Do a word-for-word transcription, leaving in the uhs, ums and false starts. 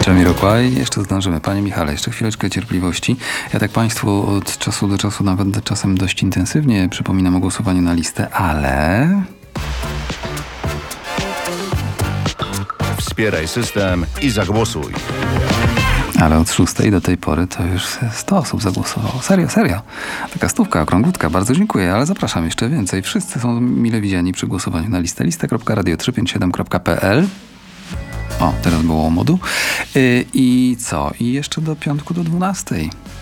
Jamiroquai, jeszcze zdążymy. Panie Michale, jeszcze chwileczkę cierpliwości. Ja tak Państwu od czasu do czasu, nawet czasem dość intensywnie przypominam o głosowaniu na listę, ale... Wspieraj system i zagłosuj. Ale od szóstej do tej pory to już sto osób zagłosowało. Serio, serio. Taka stówka, okrągłutka. Bardzo dziękuję, ale zapraszam jeszcze więcej. Wszyscy są mile widziani przy głosowaniu na listę. lista kropka radio trzysta pięćdziesiąt siedem kropka p l. O, teraz było o modu. Yy, I co? I jeszcze do piątku do dwunastej.